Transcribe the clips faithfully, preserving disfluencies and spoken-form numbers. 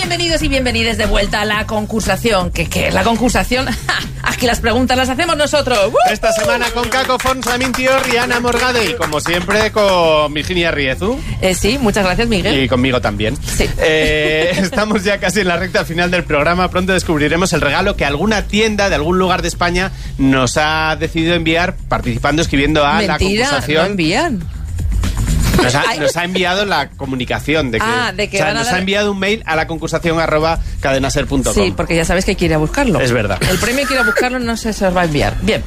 bienvenidos y bienvenidas de vuelta a la concursación. ¿Qué, qué es la concursación? Aquí las preguntas las hacemos nosotros. ¡Uh! Esta semana con Caco Fons, Lamin Tior y Ana Morgade. Y como siempre con Virginia Riezu. Eh, sí, muchas gracias, Miguel. Y conmigo también. Sí. Eh, estamos ya casi en la recta final del programa. Pronto descubriremos el regalo que alguna tienda de algún lugar de España nos ha decidido enviar participando, escribiendo a Mentira, la concursación. no envían. Nos ha, nos ha enviado la comunicación de que, Ah, de que o sea, van a nos dar- ha enviado un mail a la concursación arroba cadenaser punto com. Sí, porque ya sabes que quiere buscarlo. Es verdad. El premio quiere buscarlo, no sé si se os va a enviar. Bien.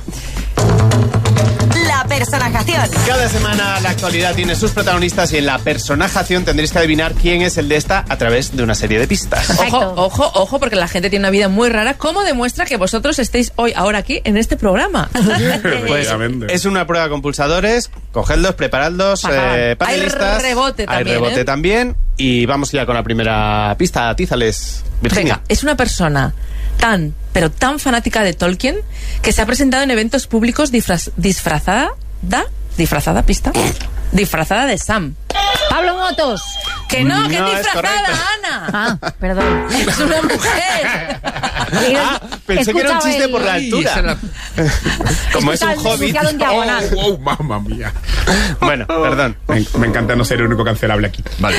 La personajación. Cada semana la actualidad tiene sus protagonistas y en la personajación tendréis que adivinar quién es el de esta a través de una serie de pistas. Ojo, ojo, ojo, porque la gente tiene una vida muy rara. ¿Cómo demuestra que vosotros estéis hoy, ahora aquí, en este programa? Pues es una prueba con pulsadores, cogedlos, preparadlos, eh, panelistas. Hay rebote Hay también, rebote ¿eh? también. Y vamos ya con la primera pista. Atízales, Virginia. Venga, es una persona tan, pero tan fanática de Tolkien que se ha presentado en eventos públicos disfraz- disfrazada, da, disfrazada, pista, disfrazada de Sam. Pablo Motos. Que no, que No es es disfrazada, correcto. Ana. Ah, perdón. Es una mujer. Ah, pensé que era un Escuchaba chiste el- por la altura. Esa la- Como es un Escuchaba el hobbit. enunciado en diagonal. Oh, wow, mamma mía. Bueno, perdón. Me, me encanta no ser el único cancelable aquí. Vale.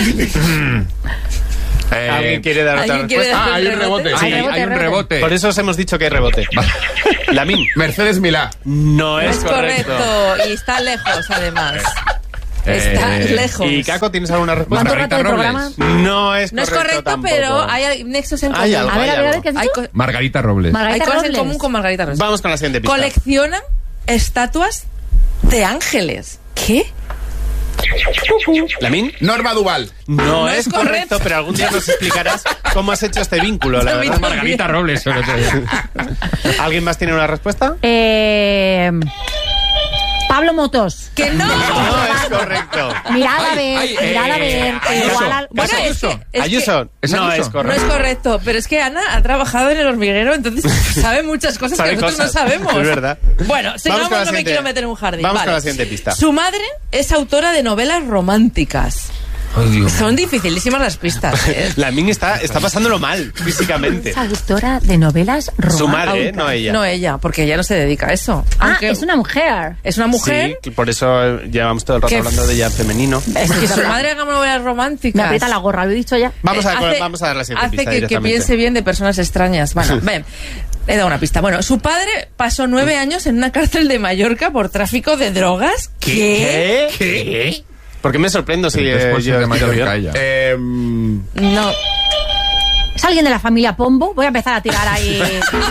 Eh, ¿Alguien quiere dar otra ¿alguien quiere respuesta? dar- Ah, hay un rebote. Sí, Hay hay, rebote, hay un rebote. rebote. Por eso os hemos dicho que hay rebote. Lamin. Mercedes Milá. No Es es correcto. correcto. Y está lejos, además. Está Eh, lejos. ¿Y Caco, tienes alguna respuesta? ¿Cuánto rato de Margarita programa? No es No es correcto correcto, tampoco. pero hay nexos en Hay común. algo, A ver, a ver, a ver, algo. ¿qué has Hay, dicho? co- Margarita Robles. hay Margarita cosas en Robles. común con Margarita Robles. Vamos con la siguiente pista. Coleccionan estatuas de ángeles. ¿Qué? ¿Lamin? Norma Duval. No, No es es correcto, correcto. pero algún día nos explicarás cómo has hecho este vínculo, la A mí verdad. también. Margarita Robles, sobre todo. ¿Alguien más tiene una respuesta? Eh, Pablo Motos. ¡Que no! No es correcto. Mirad a Ay, ver, ay, mirad a eh, ver. que Ayuso. igual al- Bueno, ¿Es es Ayuso? que, es que Ayuso, ¿Es no Ayuso? es no es correcto. correcto, pero es que Ana ha trabajado en el hormiguero, entonces sabe muchas cosas Sabe que nosotros cosas, no sabemos. es verdad. Bueno, sigamos, con la no me siguiente- quiero meter en un jardín. Vamos Vale. con la siguiente pista. Su madre es autora de novelas románticas. Son dificilísimas las pistas. ¿eh? Lamin está, está pasándolo mal, físicamente. Es autora de novelas románticas. Su madre, ¿eh? No ella. No ella, porque ella no se dedica a eso. Ah, Aunque es una mujer. es una mujer Sí, por eso eh, llevamos todo el rato que- hablando de ella en femenino. es que su madre haga novelas románticas. Me aprieta la gorra, lo he dicho ya. Vamos a, Eh, hace- vamos a dar la siguiente Hace pista que, que directamente. piense bien de personas extrañas. Bueno, ven. He dado una pista. Bueno, su padre pasó nueve años en una cárcel de Mallorca por tráfico de drogas. ¿Qué? ¿Qué? ¿Qué? ¿Por qué me sorprendo si eh, Después yo de he Mallorca escrito ella. yo? Eh, No. ¿Es alguien de la familia Pombo? Voy a empezar a tirar ahí.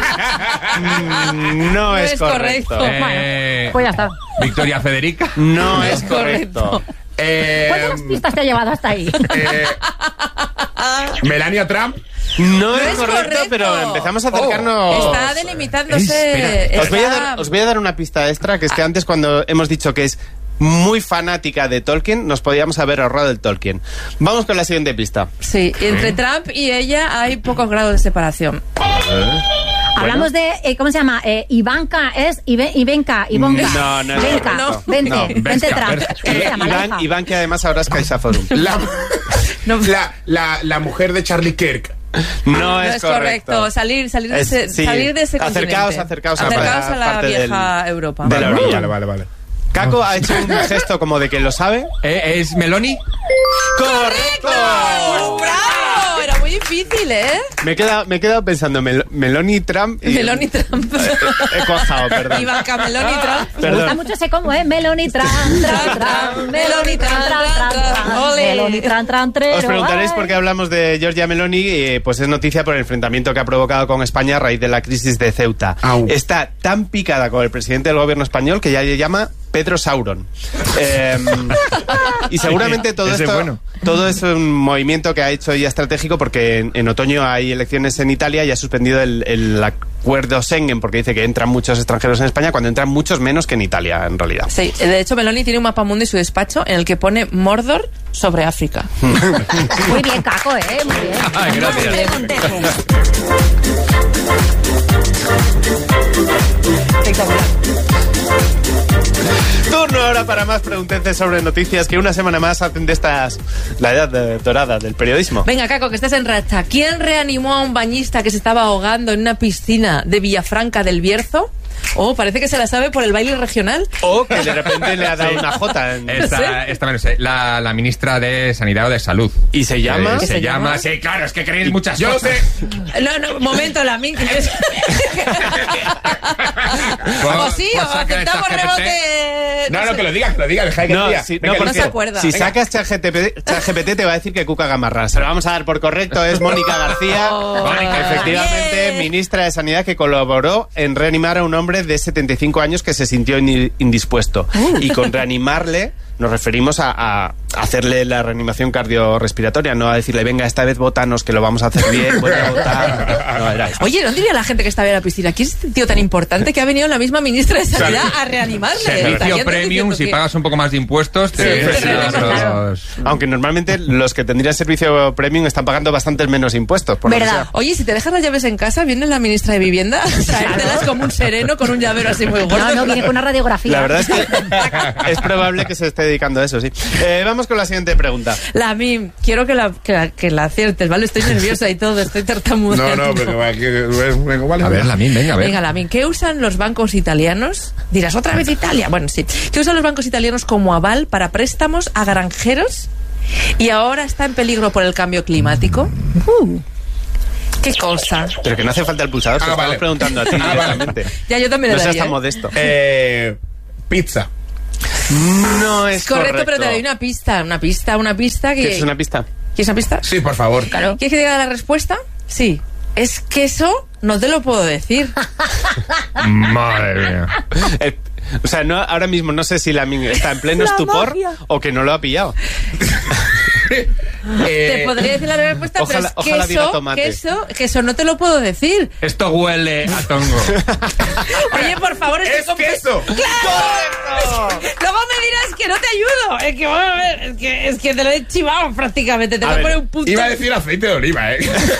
Mm, No es es correcto. correcto. eh, Pues ya está. Victoria Federica. No es correcto. correcto. Eh, ¿Cuál de las pistas te ha llevado hasta ahí? eh, Melania Trump. No, es es correcto, correcto. pero empezamos a acercarnos. Está delimitándose. espera. Os voy, a está- dar, os voy a dar una pista extra, que es que antes cuando hemos dicho que es muy fanática de Tolkien, nos podíamos haber ahorrado el Tolkien. Vamos con la siguiente pista. Sí, entre Trump y ella hay pocos grados de separación. Hablamos de, eh, ¿cómo se llama? Eh, Ivanka es Ive- Ivenka, Ivonka. No, no es Venka, correcto. vente, No. vente Bestia, Trump. bestia. ¿Cómo se llama la Iván, hija? Iván, que además ahora es CaixaForum. La, No. la, la, la mujer de Charlie Kirk. No, No es, es correcto. Salir, salir, de Es- ese, sí. salir de ese Acercaos, continente. acercaos a Acercaos la a la parte vieja del- Europa. de la Vale, orilla. Vale, vale, vale. Caco ha hecho un gesto como de que lo sabe. Eh, ¿Es Meloni? ¡Correcto! ¡Bravo! Era muy difícil, ¿eh? Me he quedado, me he quedado pensando, Mel- Meloni Trump y... Meloni Trump. He cuajado, perdón. Ivanka Meloni Trump. Me gusta Perdón. mucho ese combo, ¿eh? Meloni tran, tran, tran. Meloni tran, tran, tran, tran. Ole. Meloni tran, tran, trero. Os preguntaréis Ay. por qué hablamos de Giorgia Meloni, eh, pues es noticia por el enfrentamiento que ha provocado con España a raíz de la crisis de Ceuta. Au. Está tan picada con el presidente del gobierno español que ya le llama Pedro Sauron. Eh, y seguramente todo Ese esto bueno. todo es un movimiento que ha hecho ella estratégico porque en, en otoño hay elecciones en Italia y ha suspendido el, el acuerdo Schengen porque dice que entran muchos extranjeros en España cuando entran muchos menos que en Italia, en realidad. Sí, de hecho Meloni tiene un mapamundi en su despacho en el que pone Mordor sobre África. Muy bien, Caco, ¿eh? Muy bien. Ay, gracias. Preguntejo. Espectacular. Turno ahora para más pregunteces sobre noticias que una semana más hacen de estas la edad de- dorada del periodismo. Venga, Caco, que estás en racha. ¿Quién reanimó a un bañista que se estaba ahogando en una piscina de Villafranca del Bierzo? Oh, parece que se la sabe por el baile regional. O que de repente le ha dado una jota. En... Esta, esta me lo sé, la, la ministra de Sanidad o de Salud. ¿Y se llama? Eh, ¿Qué se, se llama, llama? sí, claro, es que queréis muchas Yo cosas. sé. No, no, momento, la min... o sí, o aceptamos rebote. No, no, que lo diga, que lo diga, deja que No, lo diga. si, Venga, no, que no porque se acuerda. si Venga. sacas ChatGPT, ChatGPT te va a decir que Cuca Gamarra. Se lo vamos a dar por correcto, es Mónica García, Oh. Mónica, efectivamente, Bien. ministra de Sanidad, que colaboró en reanimar a un hombre de setenta y cinco años que se sintió in- indispuesto. Y con reanimarle nos referimos a, a hacerle la reanimación cardiorrespiratoria, no a decirle, venga, esta vez botanos, que lo vamos a hacer bien, voy a votar. No, era esto. Oye, ¿no diría la gente que estaba en la piscina? ¿Quién es este tío tan importante que ha venido la misma ministra de Sanidad a reanimarle? Servicio Estarían premium, diciendo si que- pagas un poco más de impuestos, te Sí, te- sí, te- claro. los- Aunque normalmente los que tendrían servicio premium están pagando bastantes menos impuestos. Por lo que ¿Verdad? sea. Oye, si te dejas las llaves en casa, viene la ministra de Vivienda a traértelas como un sereno con un llavero así muy gordo. No, no, viene con una radiografía. La verdad es que es probable que se esté dedicando a eso, sí. Eh, vamos con la siguiente pregunta. La Mim, quiero que la, que la, que la aciertes, ¿vale? Estoy nerviosa y todo, estoy tartamudeando. A ver, la min, venga, a ver. Venga, la Mim, ¿qué usan los bancos italianos? Dirás, ¿otra vez Italia? Bueno, sí. ¿Qué usan los bancos italianos como aval para préstamos a granjeros y ahora está en peligro por el cambio climático? Uh, ¿Qué cosa? Pero que no hace falta el pulsador, te Ah, estamos vale. preguntando a ti Ah, vale. directamente. Ya, yo también No le seas daría, tan ¿eh? modesto. Eh, pizza. No es Correcto, pero te doy una pista, una pista, una pista que... ¿Quieres una pista? ¿Quieres una pista? Sí, por favor. Claro. ¿Quieres que diga la respuesta? Sí. Es queso, no te lo puedo decir. Madre mía. Eh, o sea, no, ahora mismo no sé si la min está en pleno La estupor magia. o que no lo ha pillado. Eh, Te podría decir la respuesta, ojalá- pero ojalá es diga queso, tomate. queso, queso, no te lo puedo decir. Esto huele a tongo. Oye, por favor, ¡Es que comp- queso! ¡Claro! Luego me dirás que no te ayudo. Es que, bueno, a ver, es que, es que te lo he chivado prácticamente. Te A voy a ver, poner un punto. Iba a decir aceite de oliva, ¿eh?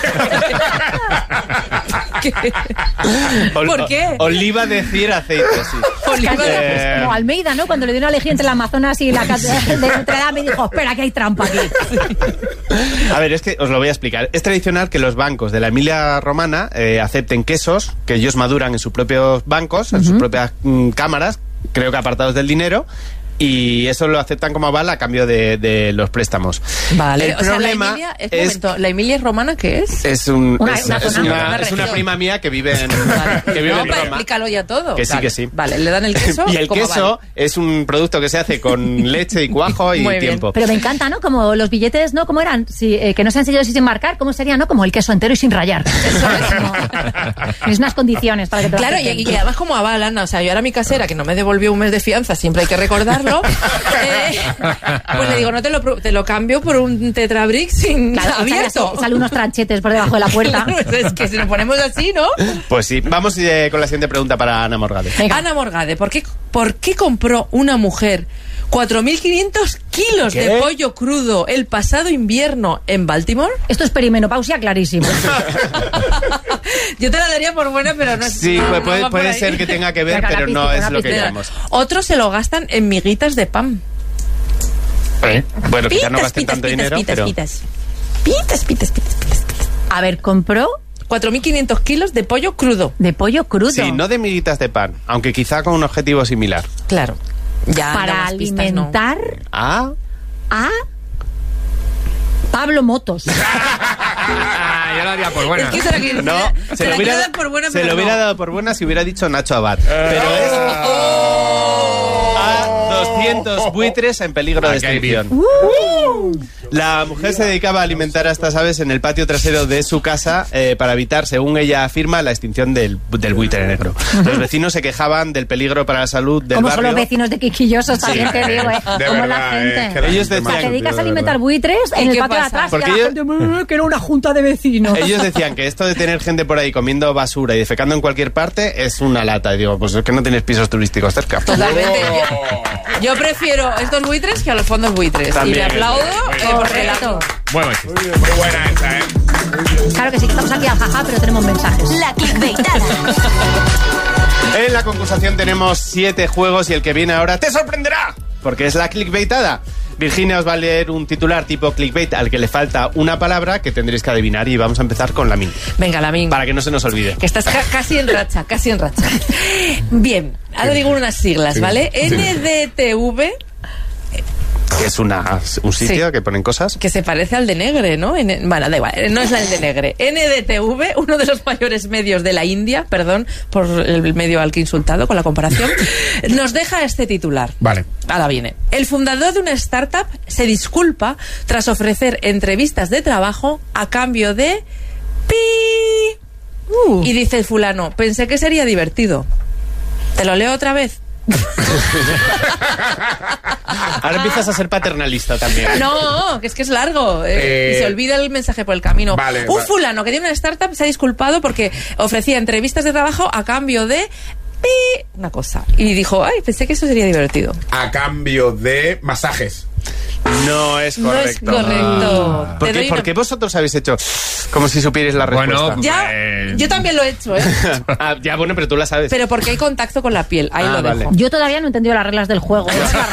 ¿Qué? Ol- ¿Por qué? Oliva decir aceite, sí. Oliva de- Eh, Como Almeida, ¿no? Cuando le dio una elegir entre el Amazonas y la catedral de Notre Dame y dijo, espera, que hay trampa aquí. A ver, es que os lo voy a explicar. Es tradicional que los bancos de la Emilia Romana eh, acepten quesos que ellos maduran en sus propios bancos, en sus propias mm, cámaras, creo que apartados del dinero, y eso lo aceptan como aval a cambio de, de los préstamos. Vale, El o sea, la problema Emilia, es, es, momento, ¿la Emilia es romana qué es? es, un, Una- es, una es zona, una, una es una región. prima mía que vive en, Vale. que vive No, en pero Roma. explícalo ya todo. Que sí, Vale. que sí. Vale, le dan el queso. Y el como queso vale. es un producto que se hace con leche y cuajo y Muy bien. tiempo. Pero me encanta, ¿no? Como los billetes, ¿no? ¿Cómo eran? Si, eh, que no se han sellado y sin marcar, ¿cómo sería, no? Como el queso entero y sin rayar. Eso es como... Tienes unas condiciones para que te lo Claro, y, acepten. y además como avalan, o sea, yo era mi casera que no me devolvió un mes de fianza, siempre hay que recordarlo, eh, pues le digo, no te lo, pro- te lo cambio por un Tetrabric sin Claro, sale, abierto. así, sale unos tranchetes por debajo de la puerta. Claro, es que si nos ponemos así, ¿no? Pues sí, vamos eh, con la siguiente pregunta para Ana Morgade. Venga. Ana Morgade, ¿por qué, ¿por qué compró una mujer cuatro mil quinientos kilos ¿Qué? de pollo crudo el pasado invierno en Baltimore? Esto es perimenopausia clarísimo. Yo te la daría por buena, pero no es... Sí, no, puede, no puede, va por puede ahí. ser que tenga que ver, Venga, la pero no piscina, es la lo que piscina. queremos. Otros se lo gastan en miguitas de pan. ¿Eh? Bueno, que ya no Pitas, gasten pitas, tanto pitas, dinero, pitas, pero... pitas. Pitas, pitas, pitas, pitas, pitas. A ver, compró cuatro mil quinientos kilos de pollo crudo. de pollo crudo. Sí, no de miguitas de pan, aunque quizá con un objetivo similar. Claro. Ya, para no, más pistas, no. alimentar Ah, a Pablo Motos. Ah, yo lo haría por buena. Es que se la, que- no, se se la lo hubiera, quiero dar por buena, se pero lo hubiera no. dado por buena si hubiera dicho Nacho Abad. Pero es a doscientos buitres en peligro de Ah, que hay extinción. Uh. La mujer se dedicaba a alimentar a estas aves en el patio trasero de su casa eh, para evitar, según ella afirma, la extinción del, del buitre negro. Los vecinos se quejaban del peligro para la salud del Como son barrio. los vecinos de quisquillosos, también te digo, ¿eh? De Como la verdad, gente. eh, que la Ellos gente decían- O sea, más te dedicas estúpida, a de alimentar verdad. buitres ¿Y en el qué patio de pasa? atrás. Porque y la ellos- gente, "Mm, que era una junta de vecinos". Ellos decían que esto de tener gente por ahí comiendo basura y defecando en cualquier parte es una lata. Y digo, pues es que no tienes pisos turísticos cerca. Totalmente. Yo, yo prefiero estos buitres que a los fondos buitres. También. Y le aplaudo eh, porque la... Correcto. Bueno, muy buena esa, ¿eh? Claro que sí, que estamos aquí al jaja, pero tenemos mensajes. La clickbaitada. En la concursación tenemos siete juegos y el que viene ahora te sorprenderá, porque es la clickbaitada. Virginia os va a leer un titular tipo clickbait al que le falta una palabra que tendréis que adivinar y vamos a empezar con Lamin. Venga, Lamin. Para que no se nos olvide. Que estás ca- casi en racha, casi en racha. Bien, ahora digo unas siglas, ¿vale? N D T V... Que es una, un sitio Sí. que ponen cosas. Que se parece al de Negre, ¿no? En, bueno, da igual, no es el de Negre. N D T V, uno de los mayores medios de la India, perdón por el medio al que he insultado con la comparación, nos deja este titular. Vale. Ahora viene. El fundador de una startup se disculpa tras ofrecer entrevistas de trabajo a cambio de... ¡Pi! Uh. Y dice el fulano, pensé que sería divertido. ¿Te lo leo otra vez? Ahora empiezas a ser paternalista también. No, que es que es largo. eh, Eh, y se olvida el mensaje por el camino. vale, Un vale. fulano que tiene una startup se ha disculpado porque ofrecía entrevistas de trabajo a cambio de... pi, una cosa. Y dijo, ay, pensé que eso sería divertido. A cambio de masajes. No es No es correcto. correcto. ¿Por Te qué, doy por una- qué vosotros habéis hecho como si supierais la respuesta? Bueno, Ya, Pues- yo también lo he hecho, ¿eh? Ah, ya, bueno, pero tú la sabes. Pero porque hay contacto con la piel. Ahí Ah, lo vale. dejo. Yo todavía no he entendido las reglas del juego. Esa es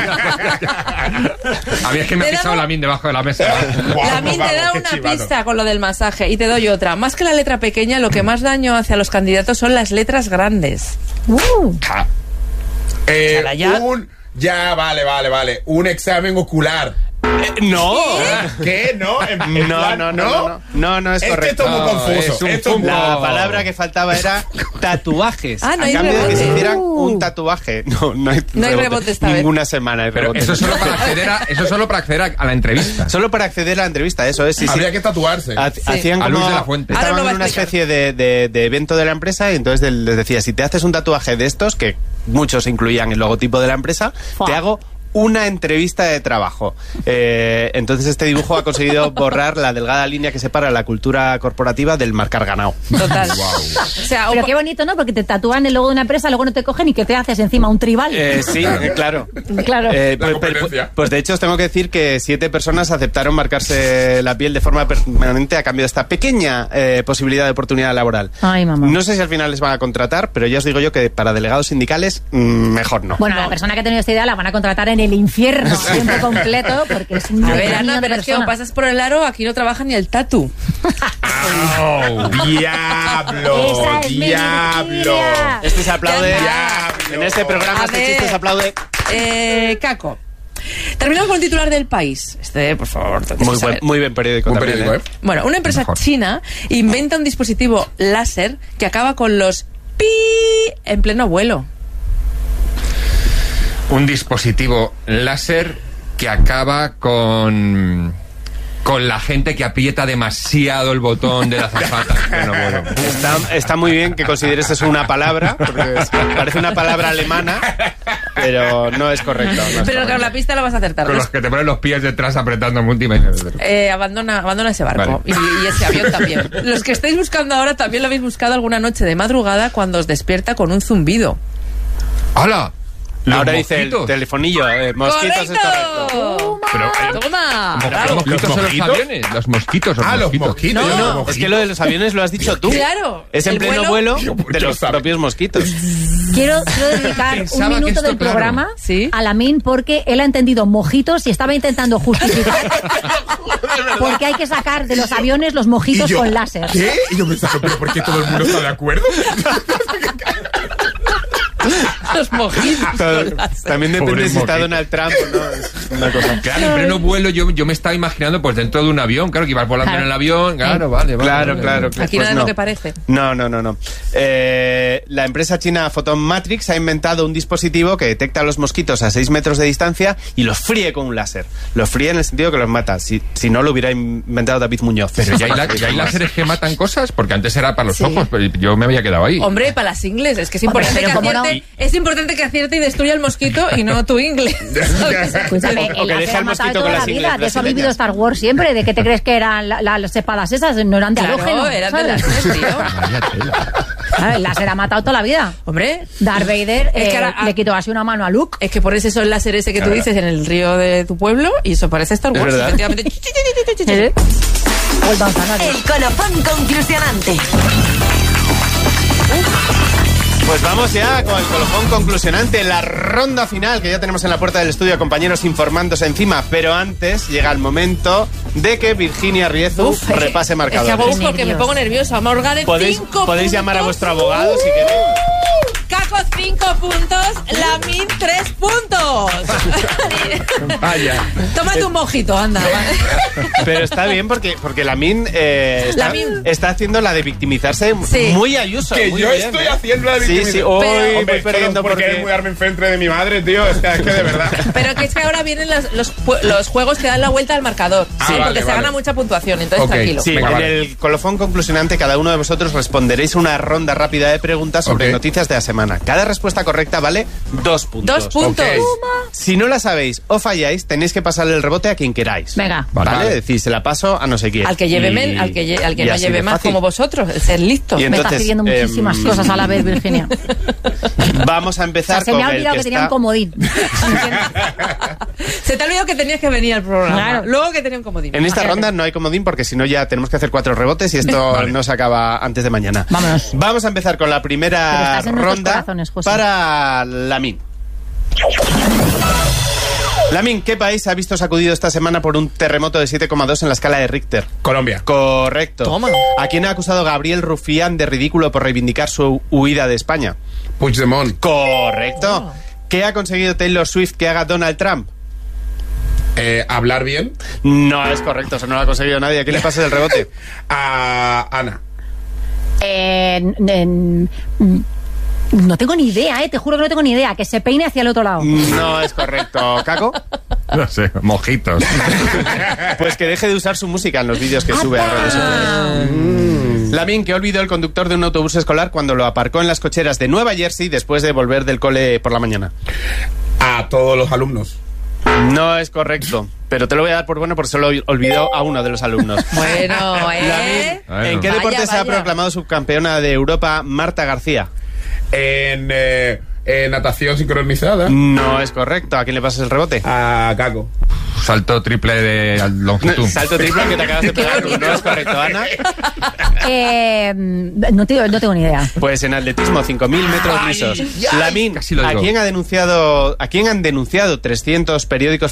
la razón. A mí es que me ha Te pisado damos- la min debajo de la mesa. Guau, La min vamos, te da qué una chivato. pista con lo del masaje y te doy otra. Más que la letra pequeña, lo que más daño hace a los candidatos son las letras grandes. Uh. Ja. Eh, Chala, ya. un... Ya, vale, vale, vale. Un examen ocular. Eh, no. ¿Qué? ¿No? En- en No, plan, no, no, no, no, no, no es Es que correcto. esto es muy No, confuso. es un Esto es muy- La palabra que faltaba era tatuajes. Ah, no a hay cambio de que rebote. se hicieran Uh. un tatuaje. No, no hay, No hay rebote esta vez. Ninguna semana hay Pero rebote. eso es solo para acceder a, eso es solo para acceder a, a la entrevista. Solo para acceder a la entrevista, eso es. Sí, sí. Habría que tatuarse. Ha- Hacían A como... Luis de la Fuente. Ahora Estaban lo va a en una explicar. especie de, de- de evento de la empresa y entonces del- les decía, si te haces un tatuaje de estos, que muchos incluían el logotipo de la empresa, Fua. te hago una entrevista de trabajo. Eh, entonces este dibujo ha conseguido borrar la delgada línea que separa la cultura corporativa del marcar ganado. Total. O sea, Pero o- qué bonito, ¿no? Porque te tatúan el logo de una empresa, luego no te cogen y que te haces encima un tribal. Eh, sí, eh, claro. Claro. Eh, La pues, pues- competencia. pues de hecho os tengo que decir que siete personas aceptaron marcarse la piel de forma permanente a cambio de esta pequeña eh, posibilidad de oportunidad laboral. Ay, mamá. No sé si al final les van a contratar, pero ya os digo yo que para delegados sindicales mm, mejor no. Bueno, la persona que ha tenido esta idea la van a contratar en el infierno, tiempo completo, porque es un a ver, demonio Ana, de pero es que persona. como pasas por el aro, aquí no trabaja ni el tatu. ¡Au! ¡Diablo! Esa es mi ¡Diablo! Virginia. Este se aplaude. Ya está. En este programa A este ver. chiste se aplaude. Eh, Caco. Terminamos con el titular del País. Este, por favor, tienes que Muy buen, saber. muy buen periódico Un también. periódico, ¿eh? ¿eh? Bueno, una empresa Mejor. china inventa un dispositivo láser que acaba con los pi en pleno vuelo. Un dispositivo láser que acaba con con la gente que aprieta demasiado el botón de la azafata. Bueno, bueno. Está, está muy bien que consideres eso una palabra, porque es- parece una palabra alemana, pero no es correcto. no es Pero correcto. con la pista lo vas a acertar. Con los que te ponen los pies detrás apretando múltiples. Eh, abandona, abandona ese barco. Y, y ese avión también. Los que estáis buscando ahora también lo habéis buscado alguna noche de madrugada cuando os despierta con un zumbido. ¡Hala! Los Ahora dice el mosquitos. telefonillo, eh, mosquitos es correcto. ¡Correcto! Pero, eh, Toma. Los Bravo. mosquitos ¿Los son los mosquitos? aviones. Los mosquitos son Ah, los mosquitos. mosquitos. No, yo no, los Es que lo de los aviones lo has dicho tú. Claro. Es en El pleno vuelo- vuelo Yo- de yo los sabe. propios mosquitos. Quiero, quiero dedicar Pensaba un que minuto esto, del claro. programa Sí. a Lamin porque él ha entendido mojitos y estaba intentando justificar porque hay que sacar de los aviones los Y mojitos yo, con láser. ¿Qué? Y yo pensaba, ¿pero por qué todo el mundo está de acuerdo? Los mojitos. con láser. También depende Pobre si está mosquito. Donald Trump o no. Es una cosa. Claro, en pleno vuelo yo, yo me estaba imaginando pues dentro de un avión, claro, que ibas volando Claro. en el avión, claro, vale, vale. Claro, vale, claro, vale. claro. Aquí Pues nada es no. lo que parece. No, no, no, no. Eh, la empresa china Photon Matrix ha inventado un dispositivo que detecta a los mosquitos a seis metros de distancia y los fríe con un láser. Los fríe en el sentido que los mata. Si, si no, lo hubiera inventado David Muñoz. Pero ya hay, la- ya hay láseres que matan cosas, porque antes era para los Sí. ojos, pero yo me había quedado ahí. Hombre, para las ingles, es que es Hombre, importante, pero que ¿cómo no? acierte, es importante que acierte y destruya el mosquito y no tu ingle. Escúchame, O- o el que láser deje ha al matado mosquito toda con la las vida. ingles De eso ha vivido brasileñas. Star Wars siempre. ¿De qué te crees que eran la- la- las espadas esas? No eran de Claro, halógeno. eran de ¿sabes? láser, tío. Vaya tela. Claro, el láser ha matado toda la vida. Hombre, Darth Vader Es eh, que ahora- le quitó así una mano a Luke. es que pones eso el láser ese que tú Claro. dices en el río de tu pueblo y eso parece Star Es Wars, verdad. efectivamente. ¿Eh? O el danzanario. El colofón conclusionante. Pues vamos ya con el colofón conclusionante, la ronda final que ya tenemos en la puerta del estudio, compañeros informándose encima. Pero antes llega el momento de que Virginia Riezu Uf, repase es marcadores. que hago un porque me pongo nerviosa. Morgan en ¿Podéis, cinco podéis llamar a puntos. vuestro abogado si queréis. Caco cinco puntos, Lamin tres puntos. Vaya. Tómate un mojito, anda. Pero está bien porque, porque Lamin, eh, está, Lamin. está haciendo la de victimizarse Sí. muy Ayuso. Que muy yo bien, estoy ¿eh? haciendo la Sí, victimización. sí, hoy Pero- voy perdiendo porque porque... eres muy arme enfrente de mi madre, tío. Es que, es que de verdad. Pero que es que ahora vienen los, los, ju- los juegos que dan la vuelta al marcador. Ah, sí, vale, porque se vale. gana mucha puntuación, entonces Ok, tranquilo. Sí, Venga, en vale. el colofón conclusionante cada uno de vosotros responderéis una ronda rápida de preguntas sobre Ok. noticias de la semana. Cada respuesta correcta vale dos puntos. Dos puntos. Ok. Si no la sabéis o falláis, tenéis que pasarle el rebote a quien queráis. Venga. ¿Vale? Vale. Decís, se la paso a no sé quién. Al que lleve Y- men- al que, lle- al que y no así lleve de más fácil. como vosotros, el ser listo. Y Me estás entonces, pidiendo muchísimas em, cosas a la vez, Virginia. Vamos a O sea, empezar se con me ha el olvidado que que, tenía está... un comodín. Se te ha olvidado que tenías que venir al programa. Claro. Luego que tenía un comodín. En esta Imagínate. ronda no hay comodín porque si no ya tenemos que hacer cuatro rebotes y esto Vale. no se acaba antes de mañana. Vámonos. Vamos a empezar con la Pero primera estás en nuestros ronda corazones, José. para Lamin. Lamin, ¿qué país ha visto sacudido esta semana por un terremoto de siete coma dos en la escala de Richter? Colombia. Correcto. Toma. ¿A quién ha acusado Gabriel Rufián de ridículo por reivindicar su huida de España? Puigdemont. Correcto. ¿Qué ha conseguido Taylor Swift que haga Donald Trump? Eh, Hablar bien. No es correcto, eso no lo ha conseguido nadie. ¿A quién le pasa el rebote? A Ana. Eh, en- en- no tengo ni idea, eh, te juro que no tengo ni idea. Que se peine hacia el otro lado. No es correcto. ¿Caco? No sé, mojitos. Pues que deje de usar su música en los vídeos que sube a redes sociales. Mm. Lamin, que olvidó el conductor de un autobús escolar cuando lo aparcó en las cocheras de Nueva Jersey después de volver del cole por la mañana. A todos los alumnos. No es correcto, pero te lo voy a dar por bueno porque solo olvidó a uno de los alumnos. Bueno, ¿eh? Lamin, ¿en qué Vaya, deporte se ha vaya. proclamado subcampeona de Europa Marta García? En, eh, en natación sincronizada. No es correcto. ¿A quién le pasas el rebote? A Caco. Salto triple de longitud. Salto triple que te acabas de pegar. tú. No es correcto, Ana. Eh, no, tengo, no tengo ni idea. Pues en atletismo, cinco mil metros lisos. Lamin, casi lo ¿a digo. quién ha denunciado, a quién han denunciado trescientos periódicos